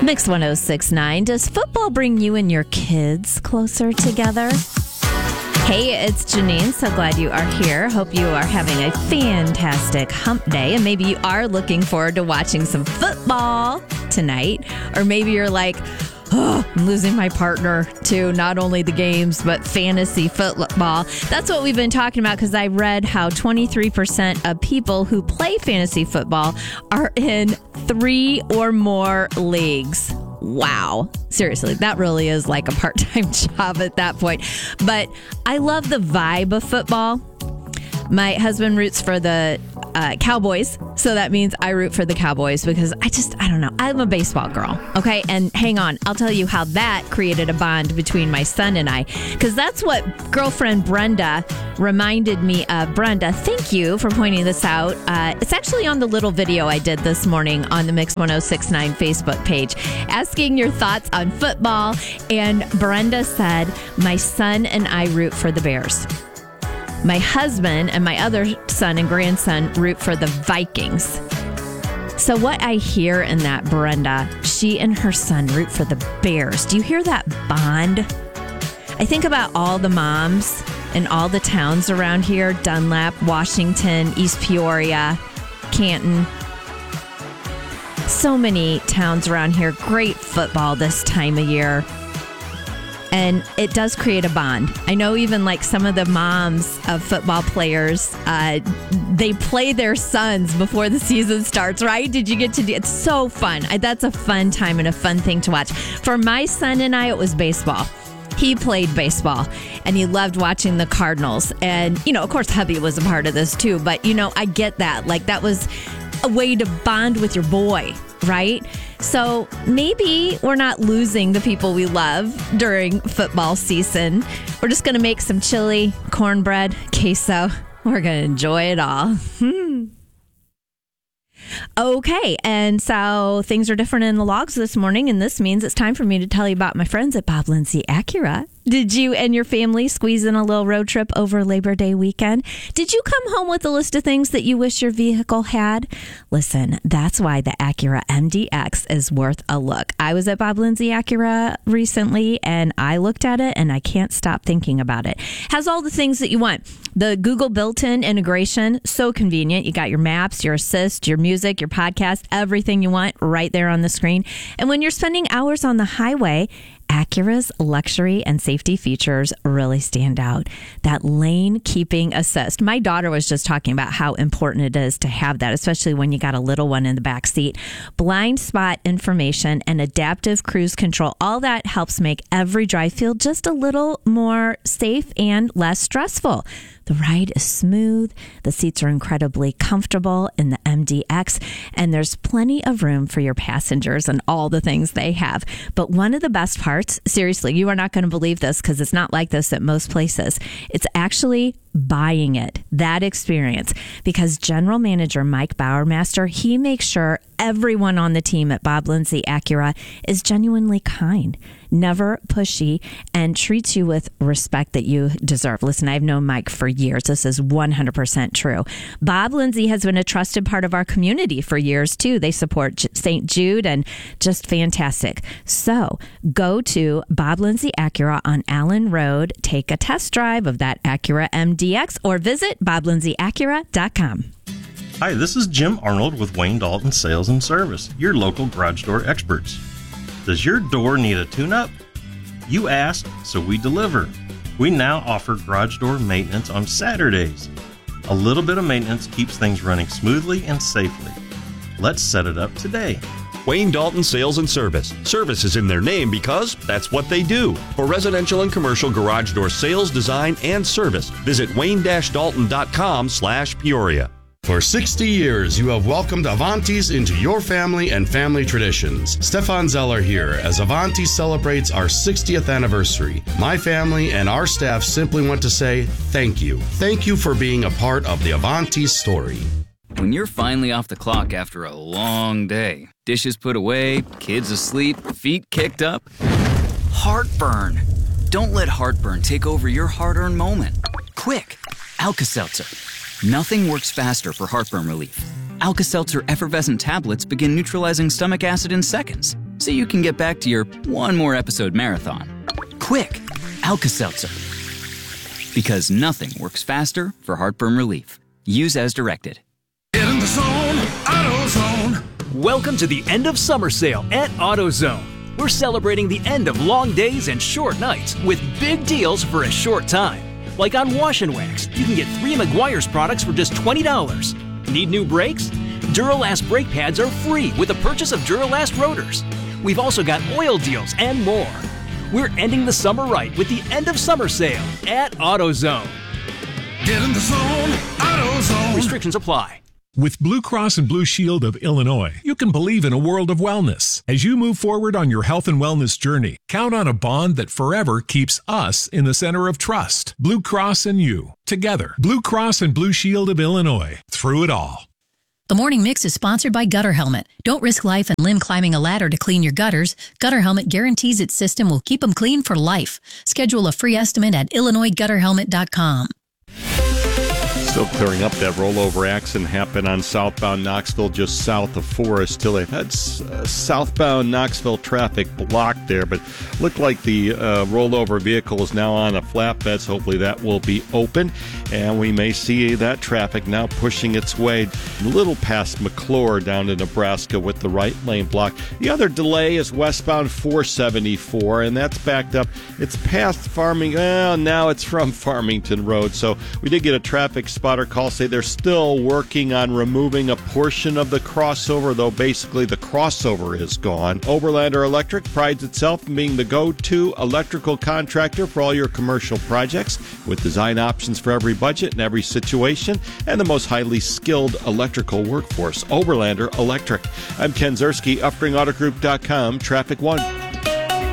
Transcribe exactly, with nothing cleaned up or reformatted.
Mix one oh six point nine. Does football bring you and your kids closer together? Hey, it's Janine. So glad you are here. Hope you are having a fantastic hump day. And maybe you are looking forward to watching some football tonight. Or maybe you're like, oh, I'm losing my partner to not only the games, but fantasy football. That's what we've been talking about, because I read how twenty-three percent of people who play fantasy football are in three or more leagues. Wow. Seriously, that really is like a part-time job at that point. But I love the vibe of football. My husband roots for the uh, Cowboys, so that means I root for the Cowboys because I just, I don't know. I'm a baseball girl, okay? And hang on, I'll tell you how that created a bond between my son and I, because that's what girlfriend Brenda reminded me of. Brenda, thank you for pointing this out. Uh, it's actually on the little video I did this morning on the Mix one oh six point nine Facebook page, asking your thoughts on football. And Brenda said, my son and I root for the Bears. My husband and my other son and grandson root for the Vikings. So what I hear in that, Brenda, she and her son root for the Bears. Do you hear that bond? I think about all the moms in all the towns around here, Dunlap, Washington, East Peoria, Canton. So many towns around here. Great football this time of year. And it does create a bond. I know even like some of the moms of football players, uh, they play their sons before the season starts, right? Did you get to do it? It's so fun. I, that's a fun time and a fun thing to watch. For my son and I, it was baseball. He played baseball and he loved watching the Cardinals. And, you know, of course, hubby was a part of this too. But, you know, I get that. Like that was a way to bond with your boy, right? So maybe we're not losing the people we love during football season. We're just going to make some chili, cornbread, queso. We're going to enjoy it all. Okay, and so things are different in the logs this morning, and this means it's time for me to tell you about my friends at Bob Lindsay Acura. Did you and your family squeeze in a little road trip over Labor Day weekend? Did you come home with a list of things that you wish your vehicle had? Listen, that's why the Acura M D X is worth a look. I was at Bob Lindsay Acura recently, and I looked at it, and I can't stop thinking about it. Has all the things that you want. The Google built-in integration, so convenient. You got your maps, your assist, your music, your podcast, everything you want right there on the screen. And when you're spending hours on the highway, Acura's luxury and safety features really stand out. That lane keeping assist. My daughter was just talking about how important it is to have that, especially when you got a little one in the back seat. Blind spot information and adaptive cruise control. All that helps make every drive feel just a little more safe and less stressful. The ride is smooth. The seats are incredibly comfortable in the M D X, and there's plenty of room for your passengers and all the things they have. But one of the best parts, seriously, you are not going to believe this because it's not like this at most places. It's actually buying it, that experience, because General Manager Mike Bowermaster, he makes sure everyone on the team at Bob Lindsay Acura is genuinely kind, never pushy, and treats you with respect that you deserve. Listen, I've known Mike for years. This is one hundred percent true. Bob Lindsay has been a trusted part of our community for years, too. They support Saint Jude and just fantastic. So go to Bob Lindsay Acura on Allen Road, take a test drive of that Acura M D X, or visit bob lindsay acura dot com. Hi, this is Jim Arnold with Wayne Dalton Sales and Service, your local garage door experts. Does your door need a tune-up? You asked, so we deliver. We now offer garage door maintenance on Saturdays. A little bit of maintenance keeps things running smoothly and safely. Let's set it up today. Wayne Dalton Sales and Service. Service is in their name because that's what they do. For residential and commercial garage door sales, design, and service, visit wayne dash dalton dot com slash Peoria. For sixty years, you have welcomed Avanti's into your family and family traditions. Stefan Zeller here as Avanti celebrates our sixtieth anniversary. My family and our staff simply want to say thank you. Thank you for being a part of the Avanti story. When you're finally off the clock after a long day, dishes put away, kids asleep, feet kicked up, heartburn. Don't let heartburn take over your hard-earned moment. Quick, Alka-Seltzer. Nothing works faster for heartburn relief. Alka-Seltzer effervescent tablets begin neutralizing stomach acid in seconds. so you can get back to your one more episode marathon. Quick, Alka-Seltzer. Because nothing works faster for heartburn relief. Use as directed. Get in the zone, AutoZone. Welcome to the end of summer sale at AutoZone. We're celebrating the end of long days and short nights with big deals for a short time. Like on Wash and Wax, you can get three Meguiar's products for just twenty dollars. Need new brakes? Duralast brake pads are free with the purchase of Duralast rotors. We've also got oil deals and more. We're ending the summer right with the end of summer sale at AutoZone. Get in the zone, AutoZone. Restrictions apply. With Blue Cross and Blue Shield of Illinois, you can believe in a world of wellness. As you move forward on your health and wellness journey, count on a bond that forever keeps us in the center of trust. Blue Cross and you, together. Blue Cross and Blue Shield of Illinois, through it all. The Morning Mix is sponsored by Gutter Helmet. Don't risk life and limb climbing a ladder to clean your gutters. Gutter Helmet guarantees its system will keep them clean for life. Schedule a free estimate at illinois gutter helmet dot com. Still clearing up. That rollover accident happened on southbound Knoxville, just south of Forest Hill. They've had uh, southbound Knoxville traffic blocked there, but looked like the uh, rollover vehicle is now on a flatbed, so hopefully that will be open, and we may see that traffic now pushing its way a little past McClure down to Nebraska with the right lane blocked. The other delay is westbound four seventy-four, and that's backed up. It's past Farming. Well, now it's from Farmington Road, so we did get a traffic spotter call say they're still working on removing a portion of the crossover, though basically the crossover is gone. Oberlander Electric prides itself in being the go-to electrical contractor for all your commercial projects, with design options for every budget and every situation, and the most highly skilled electrical workforce. Oberlander Electric. I'm Ken Zerski, upspring auto group dot com, Traffic One.